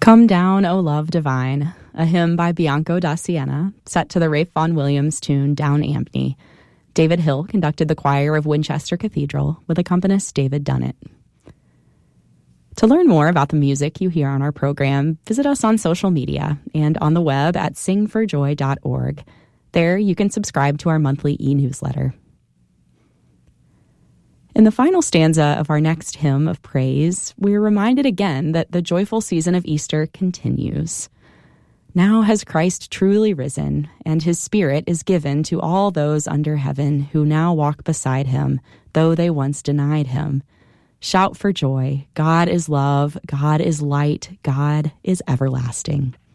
Come Down, O Love Divine, a hymn by Bianco da Siena, set to the Ralph Vaughan Williams tune Down Ampney. David Hill conducted the choir of Winchester Cathedral with accompanist David Dunnett. To learn more about the music you hear on our program, visit us on social media and on the web at singforjoy.org. There you can subscribe to our monthly e-newsletter. In the final stanza of our next hymn of praise, we are reminded again that the joyful season of Easter continues. Now has Christ truly risen, and his Spirit is given to all those under heaven who now walk beside him, though they once denied him. Shout for joy. God is love. God is light. God is everlasting.